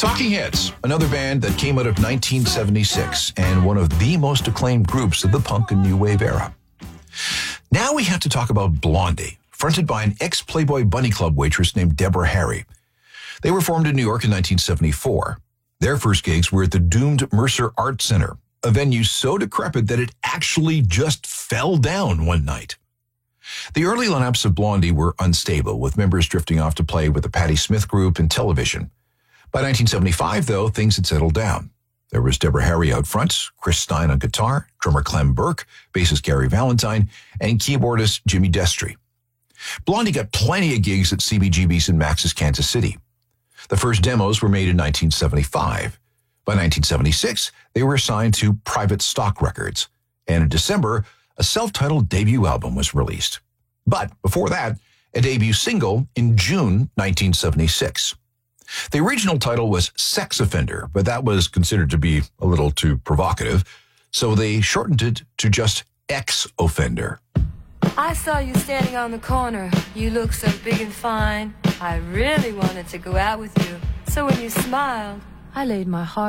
Talking Heads, another band that came out of 1976 and one of the most acclaimed groups of the punk and new wave era. Now we have to talk about Blondie, fronted by an ex-Playboy Bunny Club waitress named Deborah Harry. They were formed in New York in 1974. Their first gigs were at the doomed Mercer Art Center, a venue so decrepit that it actually just fell down one night. The early lineups of Blondie were unstable, with members drifting off to play with the Patti Smith Group and Television. By 1975, though, things had settled down. There was Deborah Harry out front, Chris Stein on guitar, drummer Clem Burke, bassist Gary Valentine, and keyboardist Jimmy Destry. Blondie got plenty of gigs at CBGB's in Max's Kansas City. The first demos were made in 1975. By 1976, they were signed to Private Stock Records, and in December, a self-titled debut album was released. But before that, a debut single in June 1976. The original title was Sex Offender, but that was considered to be a little too provocative, so they shortened it to just Ex-Offender. I saw you standing on the corner. You look so big and fine. I really wanted to go out with you. So when you smiled, I laid my heart